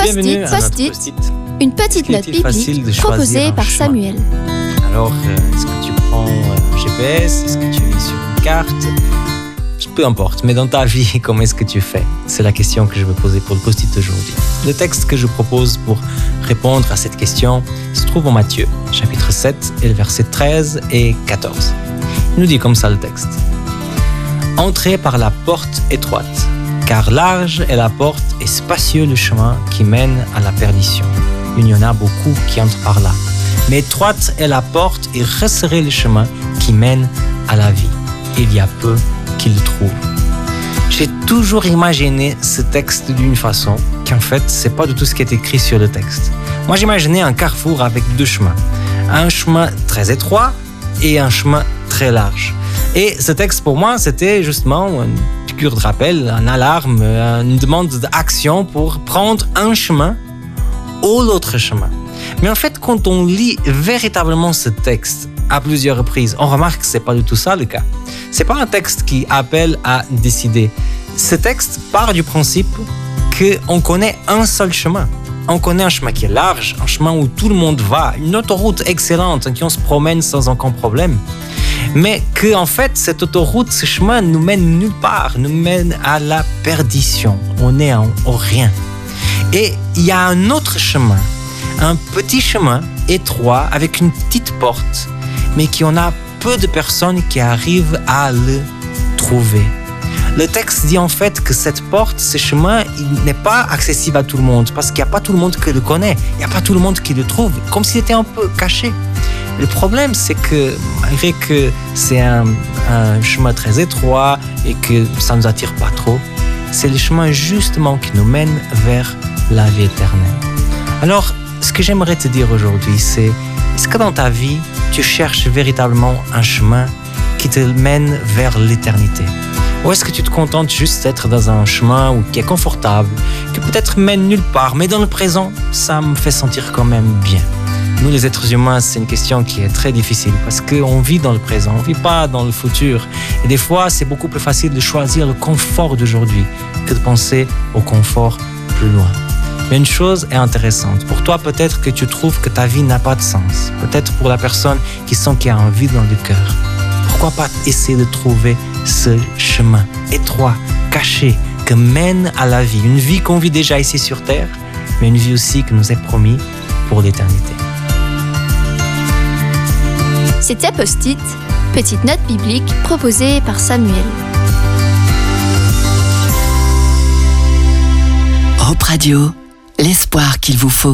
Bienvenue à notre Post-it. Une petite note biblique proposée par Samuel. Alors, est-ce que tu prends un GPS? Est-ce que tu lis sur une carte? Peu importe, mais dans ta vie, comment est-ce que tu fais? C'est la question que je veux poser pour le Post-it aujourd'hui. Le texte que je propose pour répondre à cette question se trouve en Matthieu, chapitre 7, et le verset 13 et 14. Il nous dit comme ça le texte. « Entrez par la porte étroite, car large est la porte et spacieux le chemin qui mène à la perdition. Il y en a beaucoup qui entrent par là. Mais étroite est la porte et resserré le chemin qui mène à la vie. Il y a peu qui le trouvent. » J'ai toujours imaginé ce texte d'une façon qu'en fait, c'est pas du tout ce qui est écrit sur le texte. Moi, j'imaginais un carrefour avec deux chemins. Un chemin très étroit et un chemin très large. Et ce texte, pour moi, c'était justement une piqûre de rappel, une alarme, une demande d'action pour prendre un chemin ou l'autre chemin. Mais en fait, quand on lit véritablement ce texte à plusieurs reprises, on remarque que c'est pas du tout ça le cas. C'est pas un texte qui appelle à décider. Ce texte part du principe qu'on connaît un seul chemin. On connaît un chemin qui est large, un chemin où tout le monde va, une autoroute excellente, qui on se promène sans aucun problème. Mais que, en fait, cette autoroute, ce chemin nous mène nulle part, nous mène à la perdition. On est au rien. Et il y a un autre chemin, un petit chemin étroit avec une petite porte, mais qui en a peu de personnes qui arrivent à le trouver. Le texte dit en fait que cette porte, ce chemin, il n'est pas accessible à tout le monde parce qu'il n'y a pas tout le monde qui le connaît, il n'y a pas tout le monde qui le trouve, comme s'il était un peu caché. Le problème, c'est que malgré que c'est un chemin très étroit et que ça ne nous attire pas trop, c'est le chemin justement qui nous mène vers la vie éternelle. Alors, ce que j'aimerais te dire aujourd'hui, c'est est-ce que dans ta vie, tu cherches véritablement un chemin qui te mène vers l'éternité? Ou est-ce que tu te contentes juste d'être dans un chemin qui est confortable, qui peut-être mène nulle part, mais dans le présent, ça me fait sentir quand même bien? Nous, les êtres humains, c'est une question qui est très difficile parce qu'on vit dans le présent, on ne vit pas dans le futur. Et des fois, c'est beaucoup plus facile de choisir le confort d'aujourd'hui que de penser au confort plus loin. Mais une chose est intéressante. Pour toi, peut-être que tu trouves que ta vie n'a pas de sens. Peut-être pour la personne qui sent qu'il y a un vide dans le cœur. Pourquoi pas essayer de trouver ce chemin étroit, caché, que mène à la vie. Une vie qu'on vit déjà ici sur Terre, mais une vie aussi qui nous est promise pour l'éternité. C'était Post-it, petite note biblique proposée par Samuel. Hope Radio, l'espoir qu'il vous faut.